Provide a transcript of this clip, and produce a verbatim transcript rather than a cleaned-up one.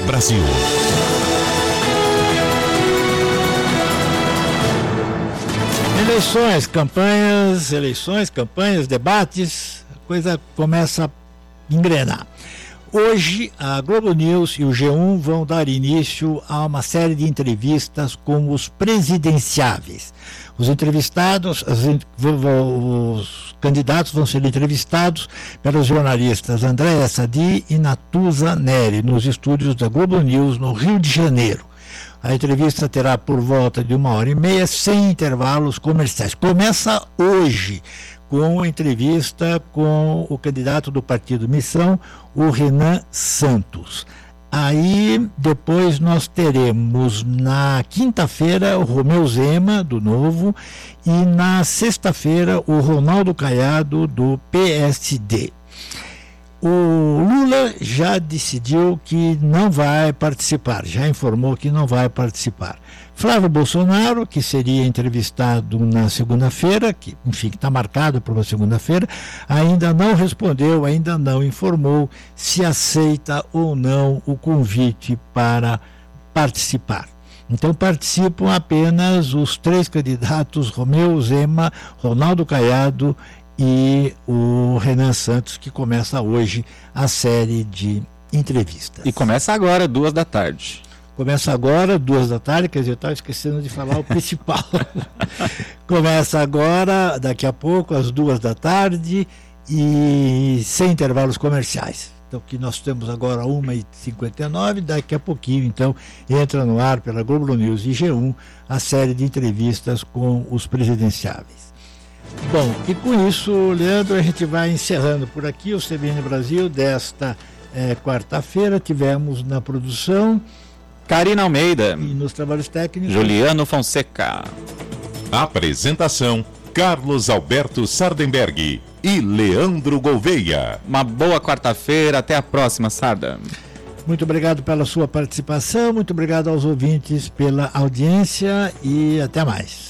Brasil. Eleições, campanhas, eleições, campanhas, debates, a coisa começa a engrenar. Hoje, a Globo News e o G um vão dar início a uma série de entrevistas com os presidenciáveis. Os entrevistados, as, os candidatos vão ser entrevistados pelos jornalistas Andréa Sadi e Natuza Neri, nos estúdios da Globo News, no Rio de Janeiro. A entrevista terá por volta de uma hora e meia, sem intervalos comerciais. Começa hoje, com entrevista com o candidato do Partido Missão, o Renan Santos. Aí, depois nós teremos na quinta-feira o Romeu Zema, do Novo, e na sexta-feira o Ronaldo Caiado, do P S D. O Lula já decidiu que não vai participar, já informou que não vai participar. Flávio Bolsonaro, que seria entrevistado na segunda-feira, que, enfim, está marcado para uma segunda-feira, ainda não respondeu, ainda não informou se aceita ou não o convite para participar. Então participam apenas os três candidatos, Romeu Zema, Ronaldo Caiado e o Renan Santos, que começa hoje a série de entrevistas. E começa agora, duas da tarde. Começa agora, duas da tarde, quer dizer, eu estava esquecendo de falar o principal. Começa agora, daqui a pouco, às duas da tarde, e sem intervalos comerciais. Então, que nós temos agora uma e cinquenta e nove, daqui a pouquinho, então, entra no ar pela Globo News e G um a série de entrevistas com os presidenciáveis. Bom, e com isso, Leandro, a gente vai encerrando por aqui o C B N Brasil desta é, quarta-feira. Tivemos na produção Karina Almeida e nos trabalhos técnicos Juliano Fonseca. Apresentação Carlos Alberto Sardenberg e Leandro Gouveia. Uma boa quarta-feira, até a próxima, Sarda. Muito obrigado pela sua participação, muito obrigado aos ouvintes pela audiência e até mais.